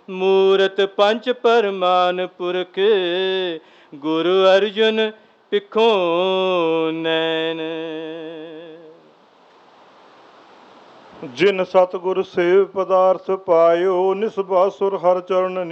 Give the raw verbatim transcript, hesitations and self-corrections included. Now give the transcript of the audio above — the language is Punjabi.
ਮੂਰਤ ਪੰਚ ਪਰਮਾਨ ਪੁਰਖ, ਗੁਰੂ ਅਰਜੁਨ ਪਿੱਖੋਂ ਨੈਣ। ਜਿਨ ਸਤਿਗੁਰ ਸੇਵ ਪਦਾਰਥ ਪਾਇਓ, ਨਿਸਭਾ ਸੁਰ ਹਰ ਚਰਨ